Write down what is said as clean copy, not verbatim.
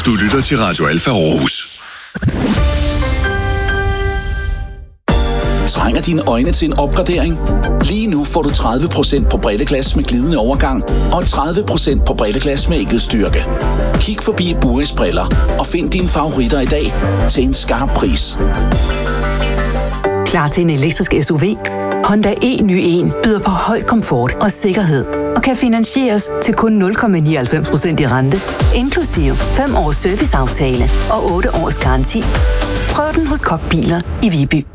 Du lytter til Radio Alfa Aarhus. Trænger dine øjne til en opgradering? Lige nu får du 30% på bredteglas med glidende overgang og 30% på bredteglas med enkeltstyrke. Kig forbi Buris Briller og find dine favoritter i dag til en skarp pris. Klar til en elektrisk SUV? Honda e-ny1 byder på høj komfort og sikkerhed og kan finansieres til kun 0,99% i rente, inklusive 5 års serviceaftale og 8 års garanti. Prøv den hos Kokbiler i Viby.